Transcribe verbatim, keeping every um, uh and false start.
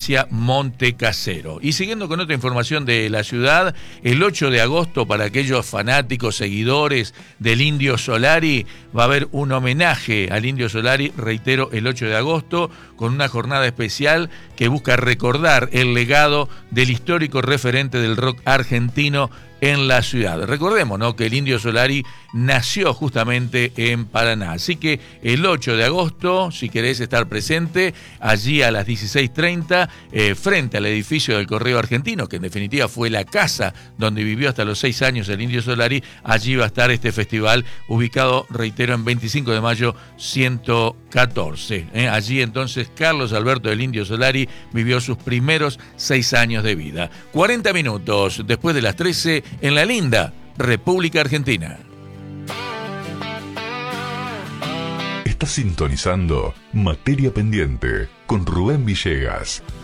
hacia Montecasero. Y siguiendo con otra información de la ciudad, el ocho de agosto, para aquellos fanáticos, seguidores del Indio Solari, va a haber un homenaje al Indio Solari, reitero, el ocho de agosto, con una jornada especial que busca recordar el legado del histórico referente del rock argentino en la ciudad. Recordemos, ¿no?, que el Indio Solari nació justamente en Paraná. Así que el ocho de agosto, si querés estar presente, allí a las dieciséis treinta, eh, frente al edificio del Correo Argentino, que en definitiva fue la casa donde vivió hasta los seis años el Indio Solari, allí va a estar este festival ubicado, reitero, en veinticinco de mayo ciento catorce. ¿eh? Allí entonces Carlos Alberto del Indio Solari vivió sus primeros seis años de vida. cuarenta minutos después de las trece, en la linda República Argentina. Estás sintonizando Materia Pendiente con Rubén Villegas.